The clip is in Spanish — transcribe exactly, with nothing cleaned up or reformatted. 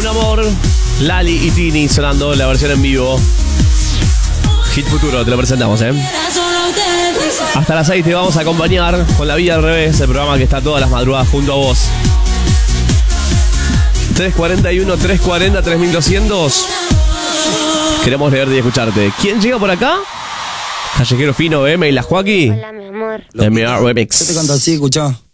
Un amor, Lali y Tini sonando la versión en vivo. Hit Futuro, te lo presentamos, ¿eh? Hasta las seis te vamos a acompañar con La Vida al Revés, el programa que está todas las madrugadas junto a vos. tres cuarenta y uno, tres cuarenta, tres mil doscientos. Queremos leerte y escucharte. ¿Quién llega por acá? Callejero Fino, M y la Joaquí. Hola, mi amor. M R Remix. Yo te canto así, escuchá.